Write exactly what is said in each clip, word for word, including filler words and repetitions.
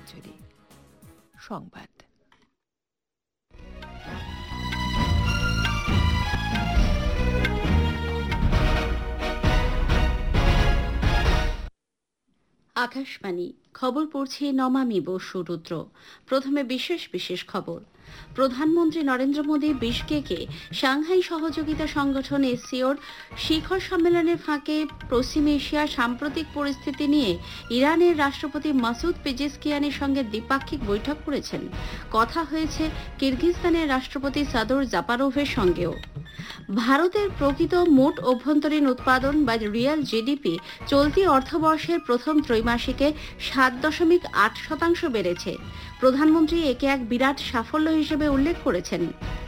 খাগড়াছড়ি। সংবাদ। আকাশবাণী খবর পড়ছে নমামি বসু রুদ্র। প্রথমে বিশেষ বিশেষ খবর। প্রধানমন্ত্রী নরেন্দ্র মোদী বিশকেকে সাংহাই সহযোগিতা সংগঠন এসসিওর শিখর সম্মেলনের ফাঁকে পশ্চিম এশিয়ার সাম্প্রতিক পরিস্থিতি নিয়ে ইরানের রাষ্ট্রপতি মাসুদ পেজেশকিয়ানের সঙ্গে দ্বিপাক্ষিক বৈঠক করেছেন। কথা হয়েছে কিরগিজস্তানের রাষ্ট্রপতি সাদর জাপারোভের সঙ্গেও। ভারতের প্রকৃত মোট অভ্যন্তরীণ উৎপাদন বা রিয়াল জিডিপি চলতি অর্থবর্ষের প্রথম ত্রৈমাসিকে সাত দশমিক আট শতাংশ বেড়েছে। প্রধানমন্ত্রী একে এক বিরাট সাফল্য হিসেবে উল্লেখ করেছেন।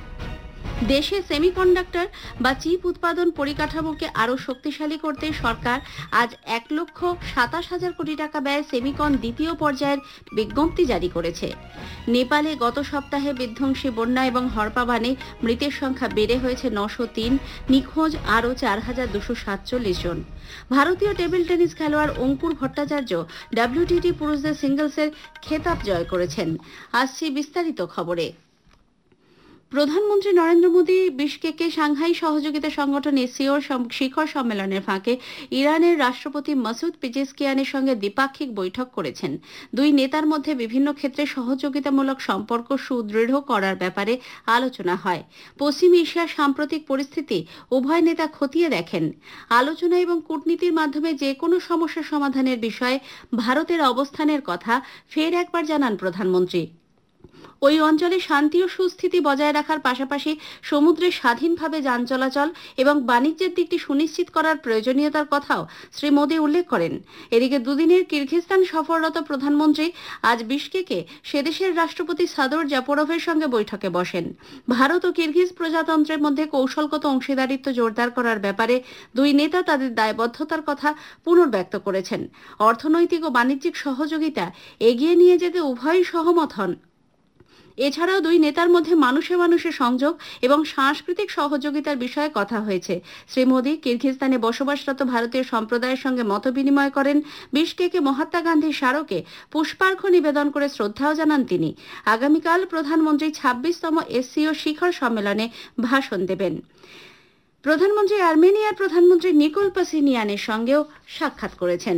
দেশে সেমিকন্ডাক্টর বা চিপ উৎপাদন পরিকাঠামোকে আরও শক্তিশালী করতে সরকার আজ এক লক্ষ সাতাশ হাজার কোটি টাকা ব্যয়ে সেমিকন দ্বিতীয় পর্যায়ের বিজ্ঞপ্তি জারি করেছে। নেপালে গত সপ্তাহে বিধ্বংসী বন্যা এবং হরপাবানে মৃতের সংখ্যা বেড়ে হয়েছে নশো তিন, নিখোঁজ আরও চার হাজার দুশো সাতচল্লিশ জন। ভারতীয় টেবিল টেনিস খেলোয়াড় অঙ্কুর ভট্টাচার্য ডাব্লিউটিটি পুরুষদের সিঙ্গলসের খেতাব জয় করেছেন। আসছি বিস্তারিত খবরে। প্রধানমন্ত্রী নরেন্দ্র মোদী বিশকেকে সাংহাই সহযোগিতা সংগঠন এসসিওর শিখর সম্মেলনের ফাঁকে ইরানের রাষ্ট্রপতি মাসুদ পেজেশকিয়ানের সঙ্গে দ্বিপাক্ষিক বৈঠক করেছেন। দুই নেতার মধ্যে বিভিন্ন ক্ষেত্রে সহযোগিতামূলক সম্পর্ক সুদৃঢ় করার ব্যাপারে আলোচনা হয়। পশ্চিম এশিয়ার সাম্প্রতিক পরিস্থিতি উভয় নেতা খতিয়ে দেখেন। আলোচনা এবং কূটনীতির মাধ্যমে যে কোনো সমস্যা সমাধানের বিষয়ে ভারতের অবস্থানের কথা ফের একবার জানান প্রধানমন্ত্রী। ওই অঞ্চলে শান্তি ও সুস্থিতি বজায় রাখার পাশাপাশি সমুদ্রে স্বাধীনভাবে যান চলাচল এবং বাণিজ্যের দিকটি সুনিশ্চিত করার প্রয়োজনীয়তার কথাও শ্রী মোদী উল্লেখ করেন। এদিকে দুদিনের কিরগিজস্তান সফররত প্রধানমন্ত্রী আজ বিশকেকে সেদেশের রাষ্ট্রপতি সাদর জাপোরভের সঙ্গে বৈঠকে বসেন। ভারত ও কিরগিজ প্রজাতন্ত্রের মধ্যে কৌশলগত অংশীদারিত্ব জোরদার করার ব্যাপারে দুই নেতা তাদের দায়বদ্ধতার কথা পুনর্ব্যক্ত করেছেন। অর্থনৈতিক ও বাণিজ্যিক সহযোগিতা এগিয়ে নিয়ে যেতে উভয়ই সহমত হন। এছাড়াও দুই নেতার মধ্যে মানুষে মানুষে সংযোগ এবং সাংস্কৃতিক সহযোগিতার বিষয়ে কথা হয়েছে। শ্রী মোদী কিরগিজস্তানে বসবাসরত ভারতীয় সম্প্রদায়ের সঙ্গে মত বিনিময় করেন। বিশকেকে মহাত্মা গান্ধীর স্মারকে পুষ্পার্ঘ্য নিবেদন করে শ্রদ্ধাও জানান তিনি। আগামীকাল প্রধানমন্ত্রী ছাব্বিশতম এসসিও শিখর সম্মেলনে ভাষণ দেবেন। প্রধানমন্ত্রী আর্মেনিয়ার প্রধানমন্ত্রী নিকোল পাসিনিয়ানের সঙ্গেও সাক্ষাৎ করেছেন।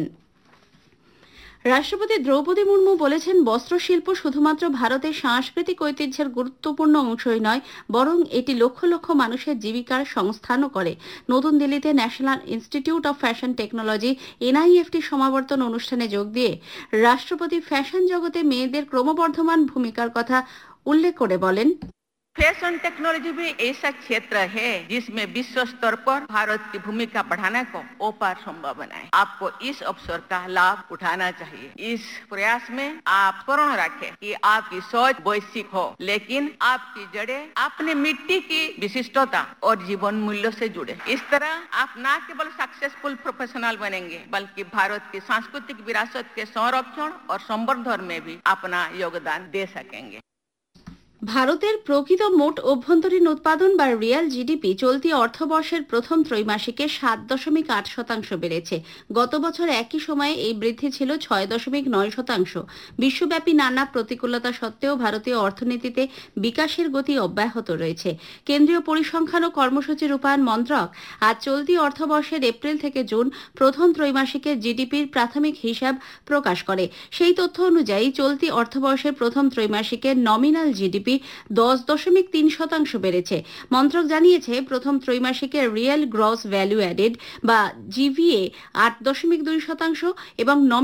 রাষ্ট্রপতি দ্রৌপদী মুর্মু বলেছেন, বস্ত্রশিল্প শুধুমাত্র ভারতের সাংস্কৃতিক ঐতিহ্যের গুরুত্বপূর্ণ অংশই নয়, বরং এটি লক্ষ লক্ষ মানুষের জীবিকার সংস্থানও করে। নতুন দিল্লিতে national institute of fashion technology NIFT সমাবর্তন অনুষ্ঠানে যোগ দিয়ে রাষ্ট্রপতি ফ্যাশন জগতে মেয়েদের ক্রমবর্ধমান ভূমিকার কথা উল্লেখ করে বলেন, फैशन टेक्नोलॉजी भी ऐसा क्षेत्र है जिसमें विश्व स्तर पर भारत की भूमिका बढ़ाने को अपार संभावना है। आपको इस अवसर का लाभ उठाना चाहिए। इस प्रयास में आप पूर्ण रखें कि आपकी सोच वैश्विक हो, लेकिन आपकी जड़ें अपने मिट्टी की विशिष्टता और जीवन मूल्यों से जुड़े। इस तरह आप न केवल सक्सेसफुल प्रोफेशनल बनेंगे, बल्कि भारत की सांस्कृतिक विरासत के संरक्षण और संवर्धन में भी अपना योगदान दे सकेंगे। ভারতের প্রকৃত মোট অভ্যন্তরীণ উৎপাদন বা রিয়াল জিডিপি চলতি অর্থবর্ষের প্রথম ত্রৈমাসিকে সাত দশমিক আট শতাংশ বেড়েছে। গত বছর একই সময়ে এই বৃদ্ধি ছিল ছয় দশমিক নয় শতাংশ। বিশ্বব্যাপী নানা প্রতিকূলতা সত্ত্বেও ভারতীয় অর্থনীতিতে বিকাশের গতি অব্যাহত রয়েছে। কেন্দ্রীয় পরিসংখ্যান ও কর্মসূচি রূপায়ণ মন্ত্রক আজ চলতি অর্থবর্ষের এপ্রিল থেকে জুন প্রথম ত্রৈমাসিকে জিডিপির প্রাথমিক হিসাব প্রকাশ করে। সেই তথ্য অনুযায়ী চলতি অর্থবর্ষের প্রথম ত্রৈমাসিকে নমিনাল জিডিপি দশ দশমিক তিন শতাংশ বেড়েছে। মন্ত্রক জানিয়েছে, প্রথম ত্রৈমাসিকে রিয়েল গ্রস ভ্যালু অ্যাডেড বা জিভিএ আট দশমিক দুই শতাংশ এবং